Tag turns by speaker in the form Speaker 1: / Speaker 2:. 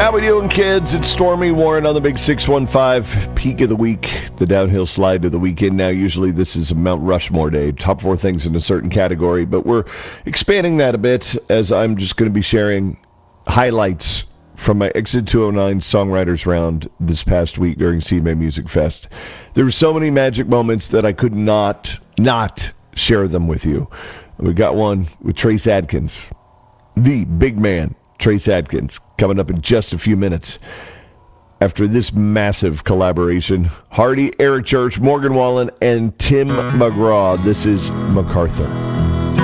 Speaker 1: How we doing, kids? It's Stormy Warren on the Big 615. Peak of the week, the downhill slide to the weekend. Now, usually this is a Mount Rushmore day, top 4 things in a certain category, but we're expanding that a bit as I'm just going to be sharing highlights from my Exit 209 Songwriters Round this past week during CMA Music Fest. There were so many magic moments that I could not share them with you. We got one with Trace Adkins, the big man, Trace Adkins, coming up in just a few minutes. After this massive collaboration, Hardy, Eric Church, Morgan Wallen, and Tim McGraw. This is MacArthur.